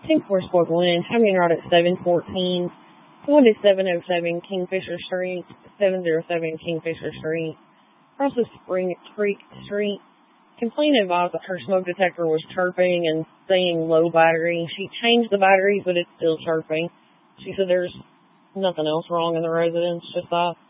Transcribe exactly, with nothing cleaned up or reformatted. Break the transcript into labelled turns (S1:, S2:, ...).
S1: ten four Sport Lynn, coming right at seven fourteen, going to seven oh seven Kingfisher Street, seven oh seven Kingfisher Street, across the Spring Creek Street. Complaint advised that her smoke detector was chirping and saying low battery. She changed the batteries, but it's still chirping. She said there's nothing else wrong in the residence, just that.